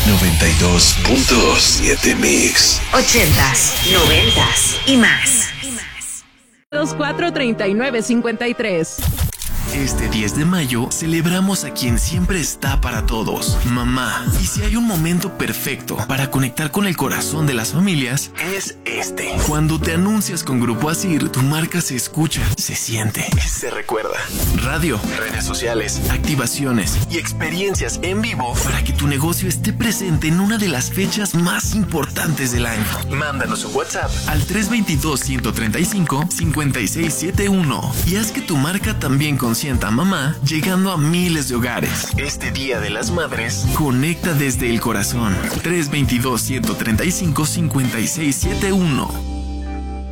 92.7 Mix. 80s, 90s y más. 243953. Este 10 de mayo celebramos a quien siempre está para todos, mamá. Y si hay un momento perfecto para conectar con el corazón de las familias, es este. Cuando te anuncias con Grupo Asir, tu marca se escucha, se siente y se recuerda. Radio, redes sociales, activaciones y experiencias en vivo para que tu negocio esté presente en una de las fechas más importantes del año. Mándanos un WhatsApp al 322-135-5671 y haz que tu marca también consienta a mamá, llegando a miles de hogares. Este Día de las Madres, conecta desde el corazón. 322-135-5671.